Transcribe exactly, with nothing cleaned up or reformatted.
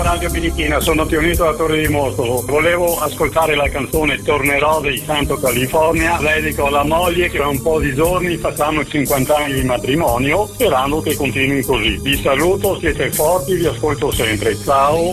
Radio Birichina, sono Tionito da Torre di Mostolo. Volevo ascoltare la canzone Tornerò dei Santo California. Dedico alla moglie che tra un po' di giorni facciamo cinquanta anni di matrimonio, sperando che continui così. Vi saluto, siete forti, vi ascolto sempre. Ciao.